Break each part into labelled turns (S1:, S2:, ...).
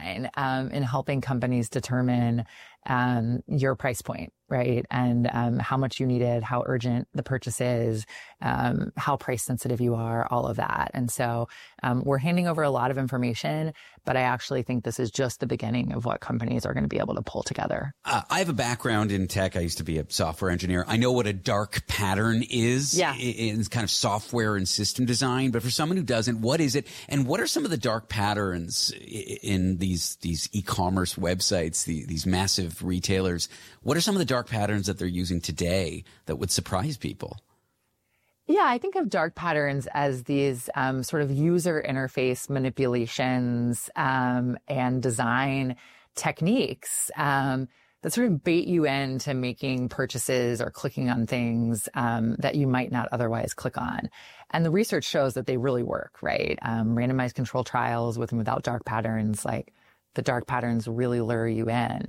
S1: design in helping companies determine your price point, right? And how much you needed, how urgent the purchase is, how price sensitive you are, all of that. And so we're handing over a lot of information, but I actually think this is just the beginning of what companies are going to be able to pull together.
S2: I have a background in tech. I used to be a software engineer. I know what a dark pattern is in kind of software and system design. But for someone who doesn't, what is it? And what are some of the dark patterns in these e-commerce websites, these massive retailers? What are some of the dark patterns that they're using today that would surprise people?
S1: Yeah, I think of dark patterns as these sort of user interface manipulations and design techniques that sort of bait you into making purchases or clicking on things that you might not otherwise click on. And the research shows that they really work, right? Randomized control trials with and without dark patterns, like the dark patterns really lure you in.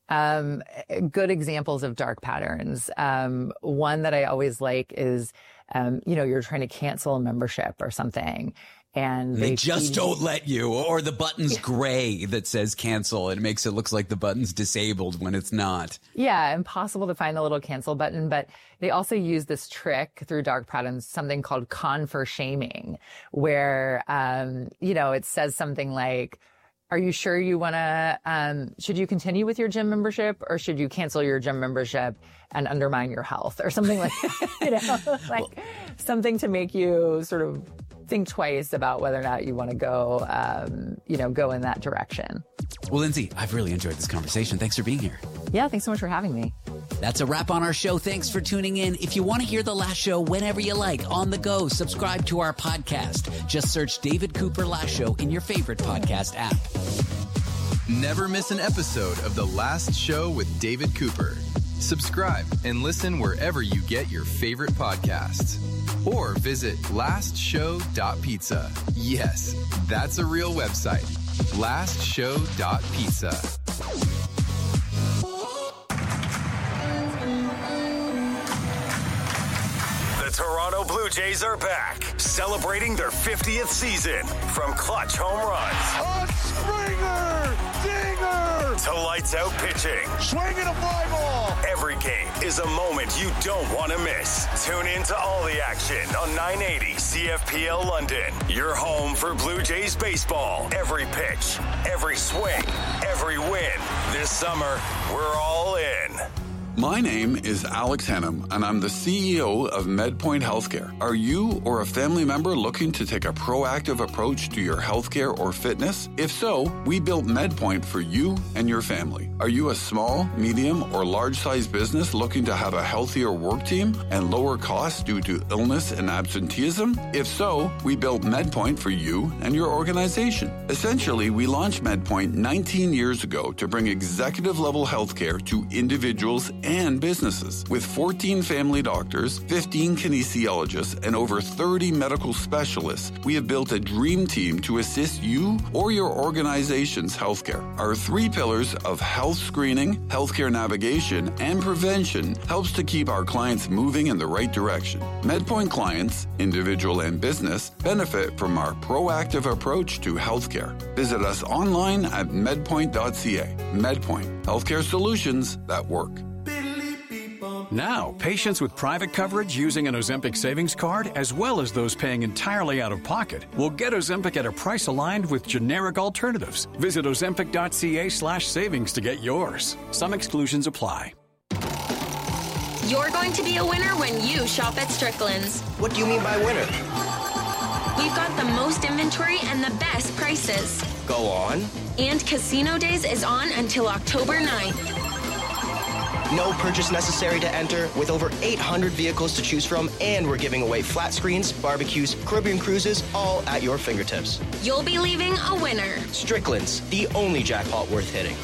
S1: Good examples of dark patterns. One that I always like is, you're trying to cancel a membership or something. And
S2: they just don't let you, or the button's gray that says cancel. And it makes it look like the button's disabled when it's not.
S1: Yeah, impossible to find the little cancel button. But they also use this trick through dark patterns, something called confer shaming, where, it says something like, are you sure you want to, should you continue with your gym membership or should you cancel your gym membership and undermine your health or something like that, something to make you sort of think twice about whether or not you want to go, go in that direction.
S2: Well, Lindsay, I've really enjoyed this conversation. Thanks for being here.
S1: Yeah, thanks so much for having me.
S2: That's a wrap on our show. Thanks for tuning in. If you want to hear the last show whenever you like, on the go, subscribe to our podcast. Just search David Cooper Last Show in your favorite podcast app.
S3: Never miss an episode of The Last Show with David Cooper. Subscribe and listen wherever you get your favorite podcasts. Or visit lastshow.pizza. Yes, that's a real website. lastshow.pizza.
S4: Toronto Blue Jays are back, celebrating their 50th season. From clutch home runs,
S5: Springer, dinger,
S4: to lights out pitching,
S5: swinging a fly ball.
S4: Every game is a moment you don't want to miss. Tune in to all the action on 980 CFPL London. Your home for Blue Jays baseball. Every pitch, every swing, every win. This summer, we're all in.
S6: My name is Alex Hennam, and I'm the CEO of MedPoint Healthcare. Are you or a family member looking to take a proactive approach to your healthcare or fitness? If so, we built MedPoint for you and your family. Are you a small, medium, or large-sized business looking to have a healthier work team and lower costs due to illness and absenteeism? If so, we built MedPoint for you and your organization. Essentially, we launched MedPoint 19 years ago to bring executive-level healthcare to individuals and businesses. With 14 family doctors, 15 kinesiologists, and over 30 medical specialists, we have built a dream team to assist you or your organization's healthcare. Our 3 pillars of health screening, healthcare navigation, and prevention helps to keep our clients moving in the right direction. MedPoint clients, individual and business, benefit from our proactive approach to healthcare. Visit us online at medpoint.ca. MedPoint, healthcare solutions that work.
S7: Now, patients with private coverage using an Ozempic savings card, as well as those paying entirely out of pocket, will get Ozempic at a price aligned with generic alternatives. Visit ozempic.ca/savings to get yours. Some exclusions apply.
S8: You're going to be a winner when you shop at Strickland's.
S9: What do you mean by winner?
S8: We've got the most inventory and the best prices.
S9: Go on.
S8: And Casino Days is on until October 9th.
S9: No purchase necessary to enter, with over 800 vehicles to choose from, and we're giving away flat screens, barbecues, Caribbean cruises, all at your fingertips.
S8: You'll be leaving a winner.
S9: Strickland's, the only jackpot worth hitting.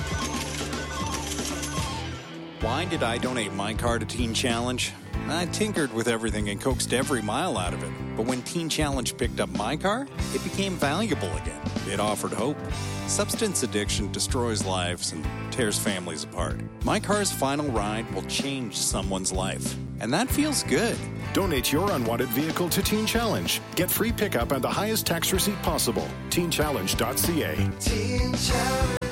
S10: Why did I donate my car to Teen Challenge? I tinkered with everything and coaxed every mile out of it. But when Teen Challenge picked up my car, it became valuable again. It offered hope. Substance addiction destroys lives and tears families apart. My car's final ride will change someone's life. And that feels good.
S11: Donate your unwanted vehicle to Teen Challenge. Get free pickup and the highest tax receipt possible. TeenChallenge.ca.
S12: Teen Challenge.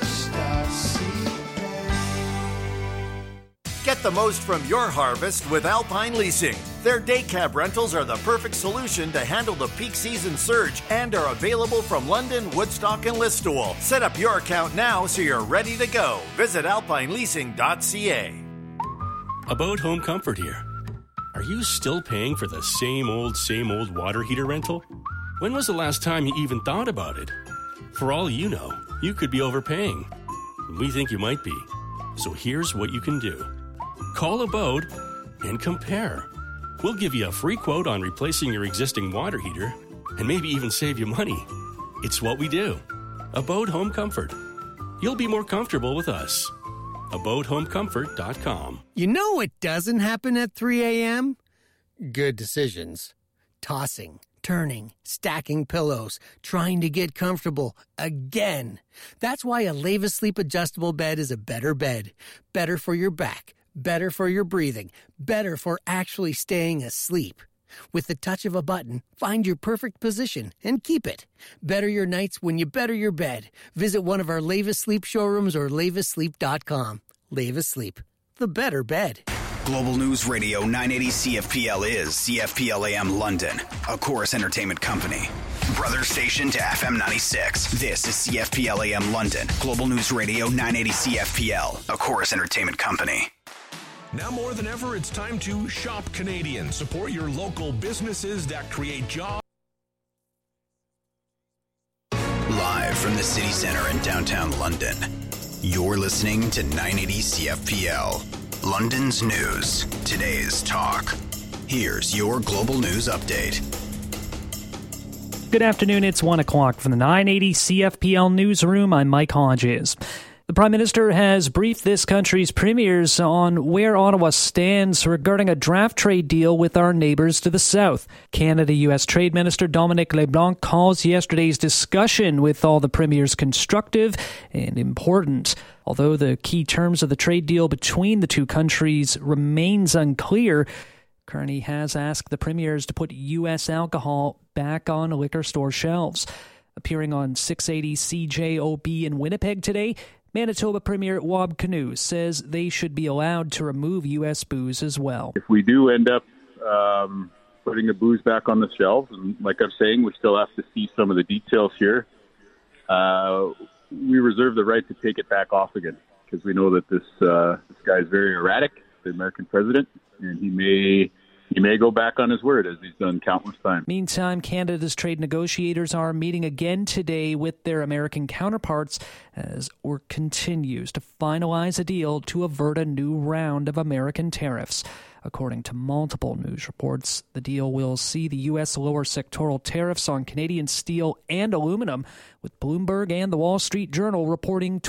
S12: the most from your harvest with Alpine Leasing. Their day cab rentals are the perfect solution to handle the peak season surge and are available from London, Woodstock, and Listowel. Set up your account now so you're ready to go. Visit alpineleasing.ca.
S13: About Home Comfort here. Are you still paying for the same old water heater rental? When was the last time you even thought about it? For all you know, you could be overpaying. We think you might be. So here's what you can do. Call Abode and compare. We'll give you a free quote on replacing your existing water heater and maybe even save you money. It's what we do. Abode Home Comfort. You'll be more comfortable with us. AbodeHomeComfort.com.
S14: You know what doesn't happen at 3 a.m.? Good decisions. Tossing, turning, stacking pillows, trying to get comfortable again. That's why a Leva Sleep adjustable bed is a better bed. Better for your back, better for your breathing, better for actually staying asleep. With the touch of a button, find your perfect position and keep it. Better your nights when you better your bed. Visit one of our Leva Sleep showrooms or levasleep.com. Leva Sleep, the better bed.
S15: Global News Radio 980 CFPL is CFPL AM London, a Chorus Entertainment company. Brother station to FM 96. This is CFPL AM London. Global News Radio 980 CFPL, a Chorus Entertainment company.
S16: Now more than ever, it's time to shop Canadian. Support your local businesses that create jobs.
S15: Live from the city center in downtown London, you're listening to 980 CFPL. London's news, today's talk. Here's your global news update.
S17: Good afternoon, it's 1 o'clock from the 980 CFPL newsroom. I'm Mike Hodges. The Prime Minister has briefed this country's premiers on where Ottawa stands regarding a draft trade deal with our neighbours to the south. Canada-US Trade Minister Dominic LeBlanc calls yesterday's discussion with all the premiers constructive and important. Although the key terms of the trade deal between the two countries remains unclear, Carney has asked the premiers to put U.S. alcohol back on liquor store shelves. Appearing on 680 CJOB in Winnipeg today, Manitoba Premier Wab Kinew says they should be allowed to remove U.S. booze as well.
S18: If we do end up putting the booze back on the shelves, and like I'm saying, we still have to see some of the details here, we reserve the right to take it back off again, because we know that this guy is very erratic, the American president, and he may go back on his word, as he's done countless times.
S17: Meantime, Canada's trade negotiators are meeting again today with their American counterparts as work continues to finalize a deal to avert a new round of American tariffs. According to multiple news reports, the deal will see the U.S. lower sectoral tariffs on Canadian steel and aluminum, with Bloomberg and the Wall Street Journal reporting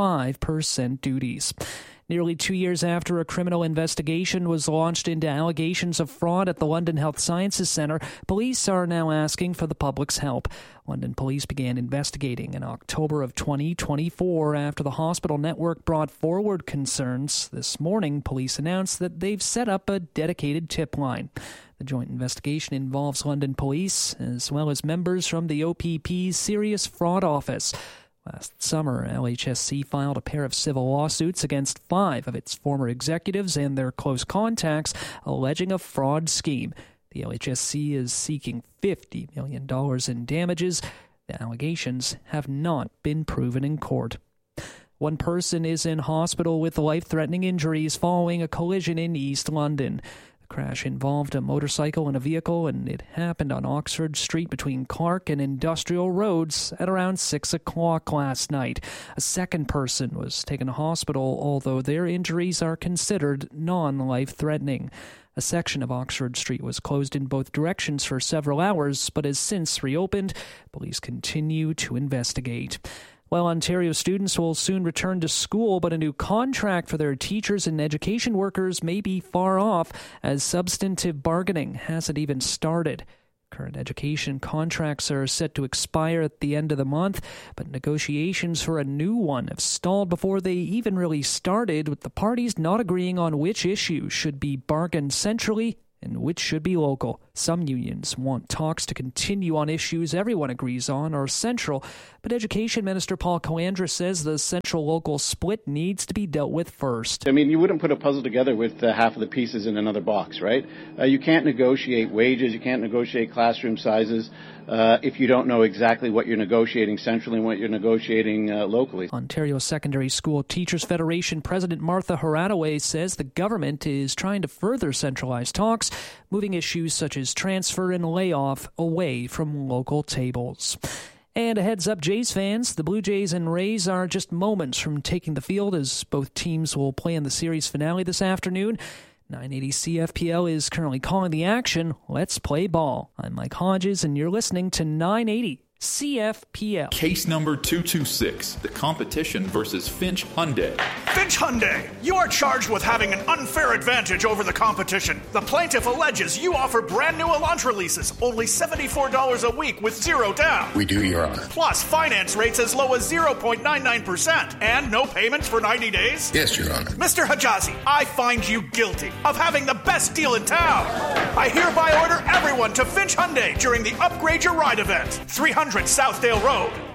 S17: 25% duties. Nearly 2 years after a criminal investigation was launched into allegations of fraud at the London Health Sciences Centre, police are now asking for the public's help. London police began investigating in October of 2024 after the hospital network brought forward concerns. This morning, police announced that they've set up a dedicated tip line. The joint investigation involves London police as well as members from the OPP's Serious Fraud Office. Last summer, LHSC filed a pair of civil lawsuits against 5 of its former executives and their close contacts, alleging a fraud scheme. The LHSC is seeking $50 million in damages. The allegations have not been proven in court. One person is in hospital with life-threatening injuries following a collision in East London. Crash involved a motorcycle and a vehicle, and it happened on Oxford Street between Clark and Industrial Roads at around 6 o'clock last night. A second person was taken to hospital, although their injuries are considered non-life-threatening. A section of Oxford Street was closed in both directions for several hours, but has since reopened. Police continue to investigate. Well, Ontario students will soon return to school, but a new contract for their teachers and education workers may be far off, as substantive bargaining hasn't even started. Current education contracts are set to expire at the end of the month, but negotiations for a new one have stalled before they even really started, with the parties not agreeing on which issues should be bargained centrally and which should be local. Some unions want talks to continue on issues everyone agrees on are central, but Education Minister Paul Calandra says the central-local split needs to be dealt with first.
S19: I mean, you wouldn't put a puzzle together with half of the pieces in another box, right? You can't negotiate wages, you can't negotiate classroom sizes if you don't know exactly what you're negotiating centrally and what you're negotiating locally.
S17: Ontario Secondary School Teachers Federation President Martha Haradaway says the government is trying to further centralize talks, moving issues such as transfer and layoff away from local tables. And a heads up, Jays fans, the Blue Jays and Rays are just moments from taking the field as both teams will play in the series finale this afternoon. 980 CFPL is currently calling the action. Let's play ball. I'm Mike Hodges, and you're listening to 980 CFPL.
S20: Case number 226, the competition versus Finch Hyundai.
S21: Finch Hyundai, you are charged with having an unfair advantage over the competition. The plaintiff alleges you offer brand new Elantra leases, only $74 a week with zero down.
S22: We do, Your Honor.
S21: Plus finance rates as low as 0.99% and no payments for 90 days?
S22: Yes, Your Honor.
S21: Mr. Hijazi, I find you guilty of having the best deal in town. I hereby order everyone to Finch Hyundai during the Upgrade Your Ride event. 300 Southdale Road,